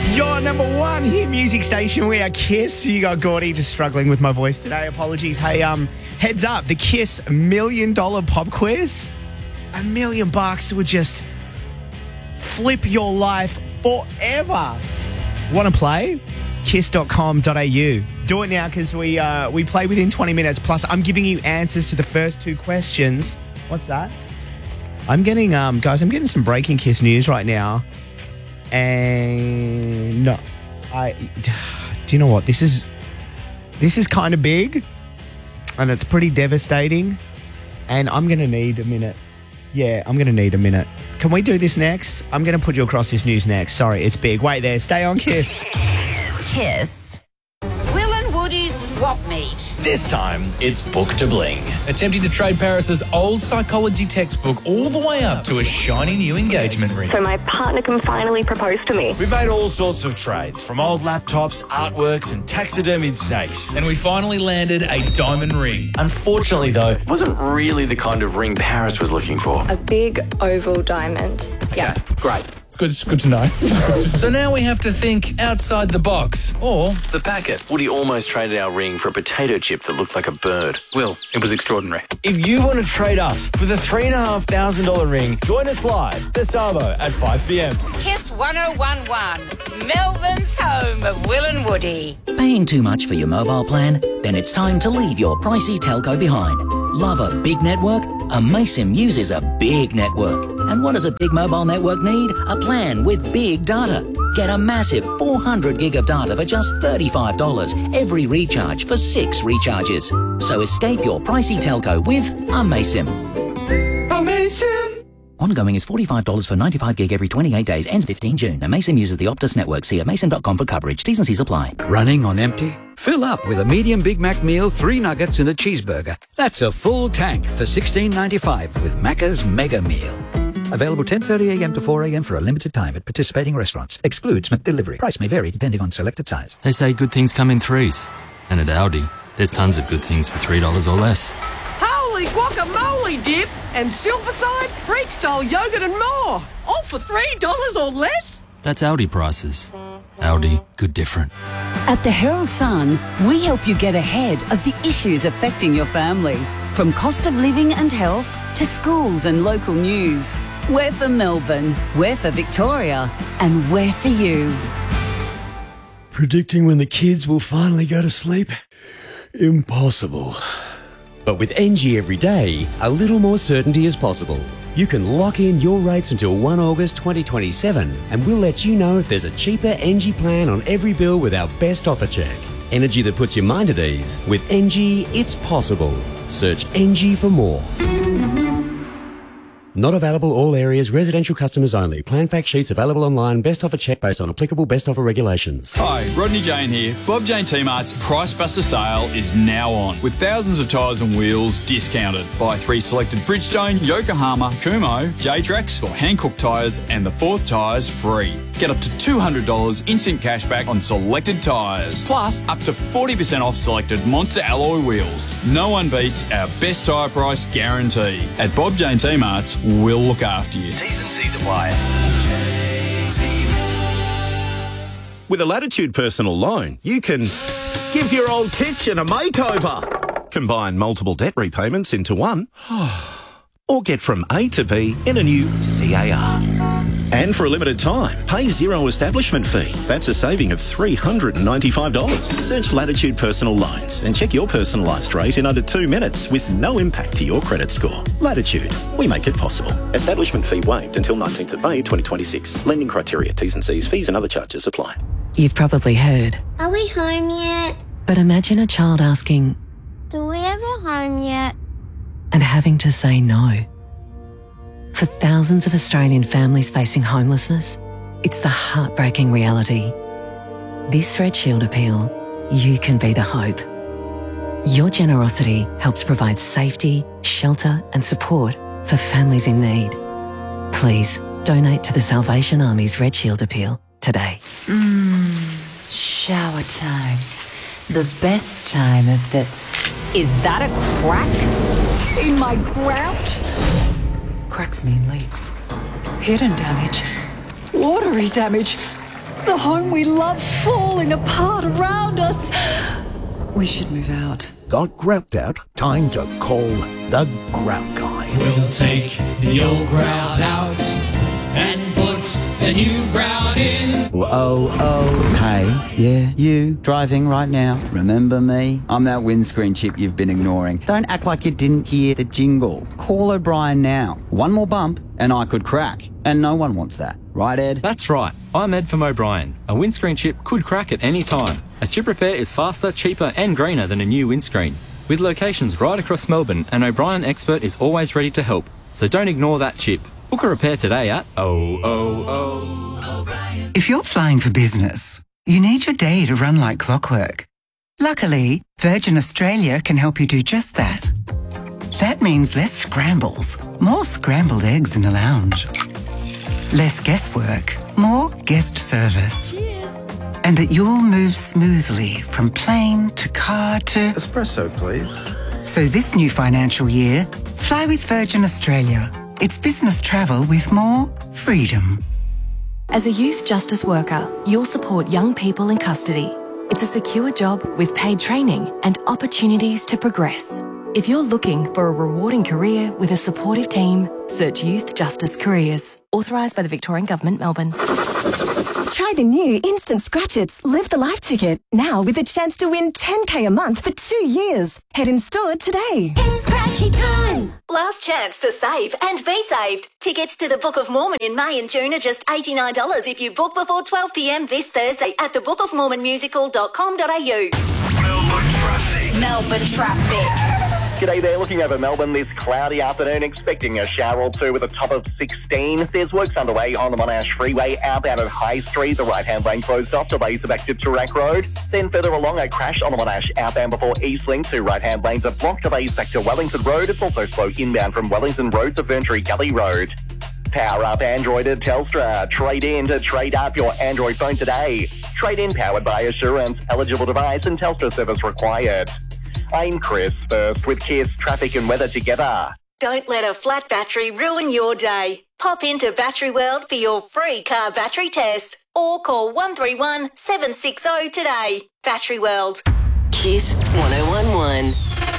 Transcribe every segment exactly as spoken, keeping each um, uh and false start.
Your number one hit music station. We are Kiss. You got Gordy just struggling with my voice today. Apologies. Hey, um, heads up. The Kiss million dollar pop quiz. A million bucks would just flip your life forever. Want to play? kiss dot com dot a u. Do it now because we uh, we play within twenty minutes. Plus, I'm giving you answers to the first two questions. What's that? I'm getting, um, guys, I'm getting some breaking Kiss news right now. And no, I, do you know what? This is, this is kind of big and it's pretty devastating. And I'm going to need a minute. Yeah, I'm going to need a minute. Can we do this next? I'm going to put you across this news next. Sorry, it's big. Wait there. Stay on Kiss. Kiss. Will and Woody's swap meet. This time, it's Book to Bling. Attempting to trade Paris's old psychology textbook all the way up to a shiny new engagement ring. So my partner can finally propose to me. We've made all sorts of trades, from old laptops, artworks, and taxidermied snakes. And we finally landed a diamond ring. Unfortunately, though, it wasn't really the kind of ring Paris was looking for. A big oval diamond. Yeah. Great. It's good, it's good to know. So now we have to think outside the box, or the packet. Woody almost traded our ring for a potato chip that looked like a bird. Will, it was extraordinary. If you want to trade us for the three and a half thousand dollar ring, join us live this Sabo at five p m. Kiss one oh one one, Melbourne's home of Will and Woody. Paying too much for your mobile plan? Then it's time to leave your pricey telco behind. Love a big network? Amaysim uses a big network. And what does a big mobile network need? A plan with big data. Get a massive four hundred gig of data for just thirty-five dollars every recharge for six recharges. So escape your pricey telco with Amaysim. Amazing. Ongoing is forty-five dollars for ninety-five gig every twenty-eight days. Ends fifteenth June. Amaysim uses the Optus network. See amaysim dot com for coverage. T's and C's apply. Running on empty? Fill up with a medium Big Mac meal, three nuggets and a cheeseburger. That's a full tank for sixteen ninety-five with Macca's Mega Meal. Available ten thirty a m to four a m for a limited time at participating restaurants. Excludes McDelivery. Price may vary depending on selected size. They say good things come in threes. And at Aldi, there's tons of good things for three dollars or less. Holy guacamole dip and Silverside, Freak-style yogurt and more. All for three dollars or less? That's Aldi prices. Aldi, good different. At the Herald Sun, we help you get ahead of the issues affecting your family. From cost of living and health to schools and local news. We're for Melbourne, we're for Victoria, and we're for you. Predicting when the kids will finally go to sleep? Impossible. But with N G Everyday, a little more certainty is possible. You can lock in your rates until the first of August twenty twenty-seven, and we'll let you know if there's a cheaper N G plan on every bill with our best offer check. Energy that puts your mind at ease. With N G, it's possible. Search N G for more. Not available all areas, residential customers only. Plan fact sheets available online. Best offer check based on applicable best offer regulations. Hi, Rodney Jane here. Bob Jane T-Mart's Price Buster sale is now on, with thousands of tyres and wheels discounted. Buy three selected Bridgestone, Yokohama, Kumho, J-Trax or Hankook tyres and the fourth tyres free. Get up to two hundred dollars instant cash back on selected tyres. Plus, up to forty percent off selected Monster alloy wheels. No one beats our best tyre price guarantee. At Bob Jane T-Mart's, we'll look after you. T's and C's apply. With a Latitude personal loan, you can give your old kitchen a makeover, combine multiple debt repayments into one, or get from A to B in a new C A R. And for a limited time, pay zero establishment fee. That's a saving of three hundred ninety-five dollars. Search Latitude Personal Loans and check your personalised rate in under two minutes with no impact to your credit score. Latitude, we make it possible. Establishment fee waived until nineteenth of May twenty twenty-six. Lending criteria, T's and C's, fees and other charges apply. You've probably heard. Are we home yet? But imagine a child asking, Do we have a home yet? And having to say no. For thousands of Australian families facing homelessness, it's the heartbreaking reality. This Red Shield appeal, you can be the hope. Your generosity helps provide safety, shelter and support for families in need. Please donate to the Salvation Army's Red Shield appeal today. Mmm, shower time. The best time of the... Is that a crack in my grout? Cracks mean leaks. Hidden damage. Watery damage. The The home we love falling apart around us. We should move out. Got grout out? Time to call the Grout Guy. We'll take the old grout out and put the new grout in. Oh, oh, hey, yeah, you, driving right now. Remember me? I'm that windscreen chip you've been ignoring. Don't act like you didn't hear the jingle. Call O'Brien now. One more bump and I could crack. And no one wants that. Right, Ed? That's right. I'm Ed from O'Brien. A windscreen chip could crack at any time. A chip repair is faster, cheaper and greener than a new windscreen. With locations right across Melbourne, an O'Brien expert is always ready to help. So don't ignore that chip. Book a repair today at oh oh oh. If you're flying for business, you need your day to run like clockwork. Luckily, Virgin Australia can help you do just that. That means less scrambles, more scrambled eggs in the lounge. Less guesswork, more guest service. And that you'll move smoothly from plane to car to... Espresso, please. So this new financial year, fly with Virgin Australia. It's business travel with more freedom. As a youth justice worker, you'll support young people in custody. It's a secure job with paid training and opportunities to progress. If you're looking for a rewarding career with a supportive team, search Youth Justice Careers. Authorised by the Victorian Government, Melbourne. Try the new Instant Scratch-Its Live the Life ticket, now with a chance to win ten K a month for two years. Head in store today. It's Scratchy time! Last chance to save and be saved. Tickets to the Book of Mormon in May and June are just eighty-nine dollars if you book before twelve p m this Thursday at the book of mormon musical dot com dot a u. Melbourne traffic. Melbourne traffic. G'day there, looking over Melbourne this cloudy afternoon, expecting a shower or two with a top of sixteen. There's works underway on the Monash Freeway, outbound at High Street, the right-hand lane closed off, delays are back to Toorak Road. Then further along, a crash on the Monash outbound before Eastlink, two right-hand lanes are blocked, delays back to Wellington Road. It's also slow inbound from Wellington Road to Ferntree Gully Road. Power up Android at Telstra. Trade in to trade up your Android phone today. Trade in powered by Assurance, eligible device and Telstra service required. I'm Chris, first with Kiss, traffic and weather together. Don't let a flat battery ruin your day. Pop into Battery World for your free car battery test or call one three one, seven six zero today. Battery World. Kiss one oh one one.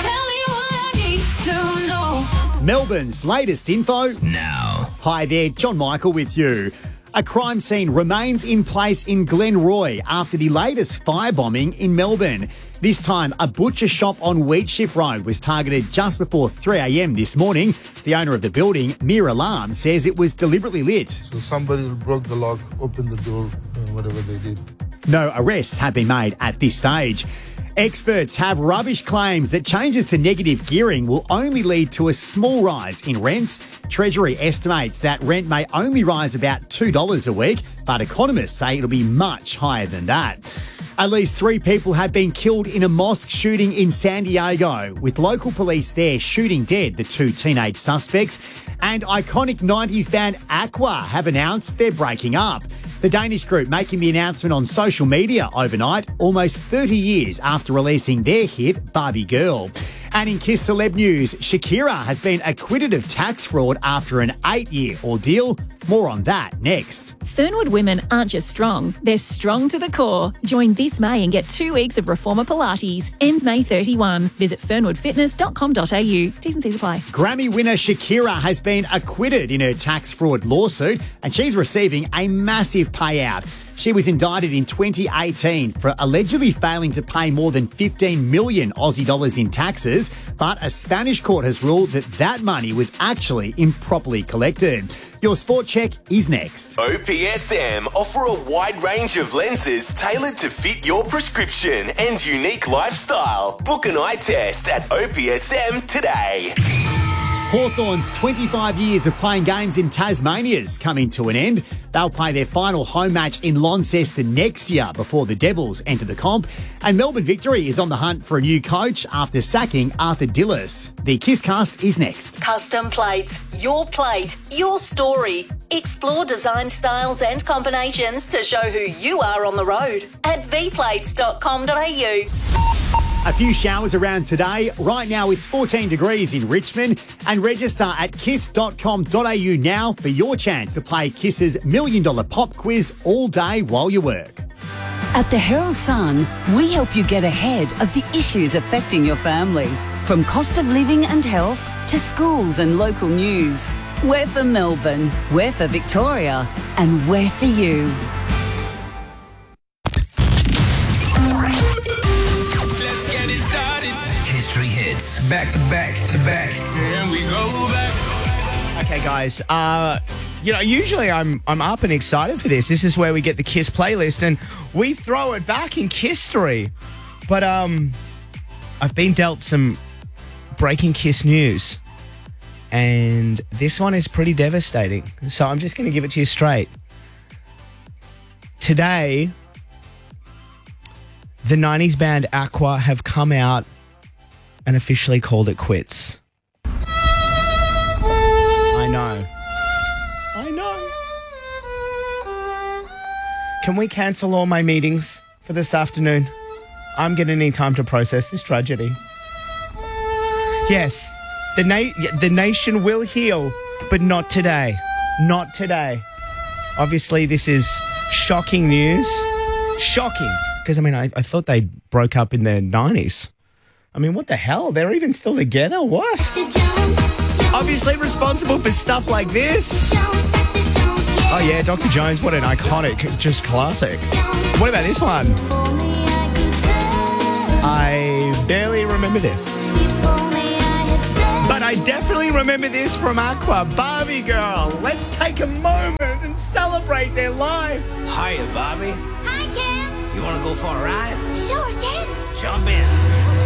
Melbourne's latest info now. Hi there, John Michael with you. A crime scene remains in place in Glenroy after the latest firebombing in Melbourne. This time, a butcher shop on Wheatshift Road was targeted just before three a m this morning. The owner of the building, Mir Alarm, says it was deliberately lit. So somebody broke the lock, opened the door, and whatever they did. No arrests have been made at this stage. Experts have rubbish claims that changes to negative gearing will only lead to a small rise in rents. Treasury estimates that rent may only rise about two dollars a week, but economists say it'll be much higher than that. At least three people have been killed in a mosque shooting in San Diego, with local police there shooting dead the two teenage suspects. And iconic nineties band Aqua have announced they're breaking up. The Danish group making the announcement on social media overnight, almost thirty years after releasing their hit Barbie Girl. And in Kiss Celeb News, Shakira has been acquitted of tax fraud after an eight-year ordeal. More on that next. Fernwood women aren't just strong, they're strong to the core. Join this May and get two weeks of Reformer Pilates. Ends May thirty-first. Visit fernwood fitness dot com dot a u. T's and C's apply. Grammy winner Shakira has been acquitted in her tax fraud lawsuit and she's receiving a massive payout. She was indicted in twenty eighteen for allegedly failing to pay more than fifteen million Aussie dollars in taxes, but a Spanish court has ruled that that money was actually improperly collected. Your sport check is next. O P S M offer a wide range of lenses tailored to fit your prescription and unique lifestyle. Book an eye test at O P S M today. Hawthorn's twenty-five years of playing games in Tasmania's coming to an end. They'll play their final home match in Launceston next year before the Devils enter the comp. And Melbourne Victory is on the hunt for a new coach after sacking Arthur Dillis. The Kisscast is next. Custom plates, your plate, your story. Explore design styles and combinations to show who you are on the road at v plates dot com dot a u. A few showers around today. Right now it's fourteen degrees in Richmond. And register at kiss dot com dot a u now for your chance to play Kiss's Million Dollar Pop Quiz all day while you work. At the Herald Sun, we help you get ahead of the issues affecting your family. From cost of living and health to schools and local news. We're for Melbourne, we're for Victoria, and we're for you. Let's get it started. History hits. Back to back to back. And we go back. Okay, guys. Uh, you know, usually I'm I'm up and excited for this. This is where we get the Kiss playlist and we throw it back in Kiss-tory. But um, I've been dealt some breaking Kiss news. And this one is pretty devastating. So I'm just going to give it to you straight. Today, the nineties band Aqua have come out and officially called it quits. I know. I know. Can we cancel all my meetings for this afternoon? I'm going to need time to process this tragedy. Yes. The na- the nation will heal, but not today. Not today. Obviously, this is shocking news. Shocking. Because, I mean, I, I thought they broke up in the nineties. I mean, what the hell? They're even still together? What? Obviously responsible for stuff like this. Oh, yeah, Doctor Jones, what an iconic, just classic. What about this one? I barely remember this. But I definitely remember this from Aqua. Barbie Girl. Let's take a moment and celebrate their life. Hiya, Bobby. Hi, Ken. You want to go for a ride? Sure, Ken. Jump in.